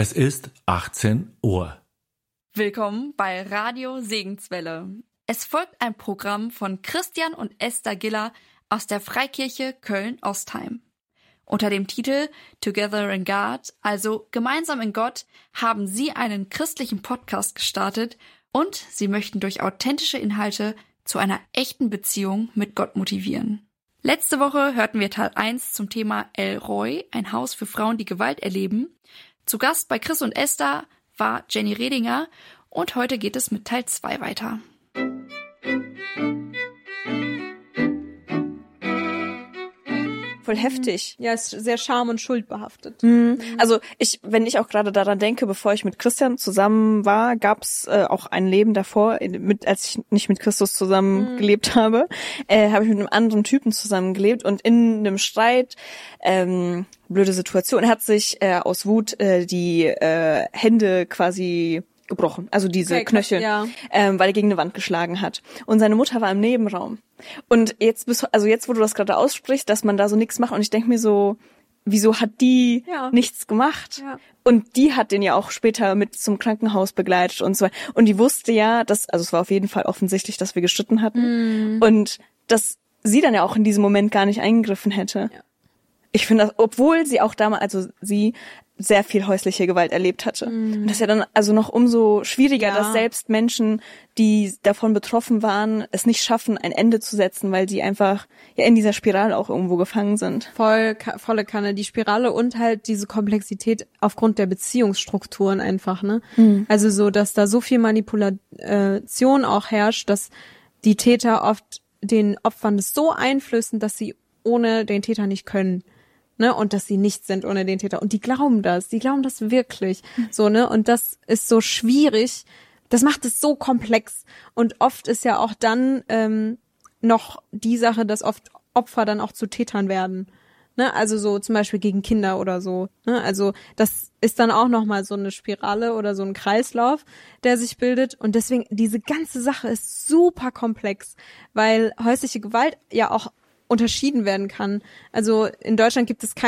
Es ist 18 Uhr. Willkommen bei Radio Segenswelle. Es folgt ein Programm von Christian und Esther Giller aus der Freikirche Köln-Ostheim. Unter dem Titel Together in God, also Gemeinsam in Gott, haben sie einen christlichen Podcast gestartet und sie möchten durch authentische Inhalte zu einer echten Beziehung mit Gott motivieren. Letzte Woche hörten wir Teil 1 zum Thema El Roi, ein Haus für Frauen, die Gewalt erleben. Zu Gast bei Chris und Esther war Jenny Redinger und heute geht es mit Teil 2 weiter. Voll heftig. Ja, ist sehr scham- und schuldbehaftet. Also wenn ich auch gerade daran denke, bevor ich mit Christian zusammen war, gab's auch ein Leben davor, als ich nicht mit Christus zusammen gelebt habe, habe ich mit einem anderen Typen zusammen gelebt und in einem Streit, blöde Situation, hat sich aus Wut die Hände quasi gebrochen, also diese Knöchel, ja. Weil er gegen eine Wand geschlagen hat. Und seine Mutter war im Nebenraum. Und jetzt, wo du das gerade aussprichst, dass man da so nichts macht, und ich denke mir so, wieso hat die nichts gemacht? Ja. Und die hat den ja auch später mit zum Krankenhaus begleitet und so. Und die wusste ja, es war auf jeden Fall offensichtlich, dass wir gestritten hatten. Und dass sie dann ja auch in diesem Moment gar nicht eingegriffen hätte. Ja. Ich finde das, obwohl sie auch damals, also sie sehr viel häusliche Gewalt erlebt hatte. Und das ist ja dann also noch umso schwieriger, dass selbst Menschen, die davon betroffen waren, es nicht schaffen, ein Ende zu setzen, weil die einfach ja in dieser Spirale auch irgendwo gefangen sind. Volle Kanne, die Spirale und halt diese Komplexität aufgrund der Beziehungsstrukturen einfach, ne? Also so, dass da so viel Manipulation auch herrscht, dass die Täter oft den Opfern das so einflößen, dass sie ohne den Täter nicht können. Ne, und dass sie nichts sind ohne den Täter. Und die glauben das wirklich. So, ne, und das ist so schwierig. Das macht es so komplex. Und oft ist ja auch dann noch die Sache, dass oft Opfer dann auch zu Tätern werden. Ne, also so zum Beispiel gegen Kinder oder so. Ne, also das ist dann auch nochmal so eine Spirale oder so ein Kreislauf, der sich bildet. Und deswegen, diese ganze Sache ist super komplex, weil häusliche Gewalt ja auch unterschieden werden kann. Also in Deutschland gibt es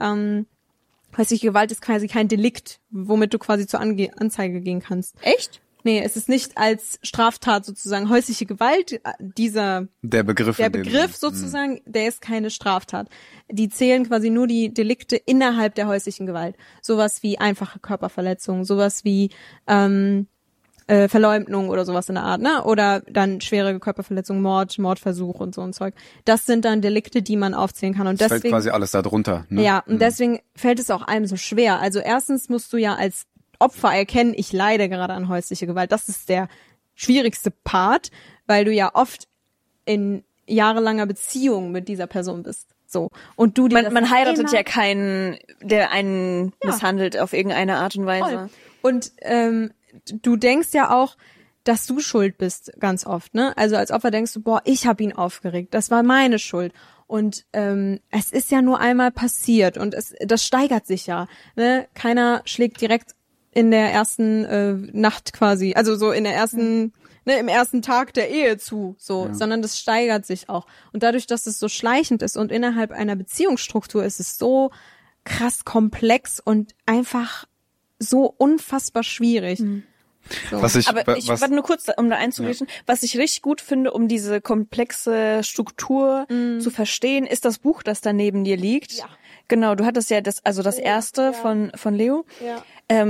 häusliche Gewalt ist quasi kein Delikt, womit du quasi zur Anzeige gehen kannst. Echt? Nee, es ist nicht als Straftat sozusagen häusliche Gewalt, der Begriff sozusagen, der ist keine Straftat. Die zählen quasi nur die Delikte innerhalb der häuslichen Gewalt. Sowas wie einfache Körperverletzung, sowas wie Verleumdung oder sowas in der Art, ne? Oder dann schwere Körperverletzung, Mordversuch und so ein Zeug. Das sind dann Delikte, die man aufzählen kann. Und das deswegen fällt quasi alles da drunter, ne? Ja, und deswegen fällt es auch einem so schwer. Also erstens musst du ja als Opfer erkennen, ich leide gerade an häuslicher Gewalt. Das ist der schwierigste Part, weil du ja oft in jahrelanger Beziehung mit dieser Person bist. So. Und man heiratet ja keinen, der einen misshandelt auf irgendeine Art und Weise. Voll. Und du denkst ja auch, dass du schuld bist, ganz oft, ne? Also als Opfer denkst du, boah, ich habe ihn aufgeregt, das war meine Schuld. Und es ist ja nur einmal passiert und das steigert sich ja, ne? Keiner schlägt direkt in der ersten Nacht quasi, also so in der ersten, ne, im ersten Tag der Ehe zu, so, sondern das steigert sich auch. Und dadurch, dass es so schleichend ist und innerhalb einer Beziehungsstruktur ist es so krass komplex und einfach so unfassbar schwierig. So. Warte nur kurz, um da einzugreifen. Ja. Was ich richtig gut finde, um diese komplexe Struktur zu verstehen, ist das Buch, das da neben dir liegt. Ja. Genau, du hattest ja das erste von Leo. Ja.